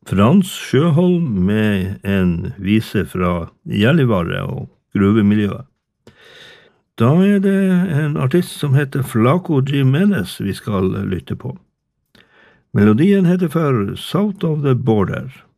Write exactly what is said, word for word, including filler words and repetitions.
Frans Sjøholm med en vise fra Gällivare og gruvemiljøet. Da er det en artist som heter Flaco Jimenez vi skal lytte på. Melodien heter for South of the Border.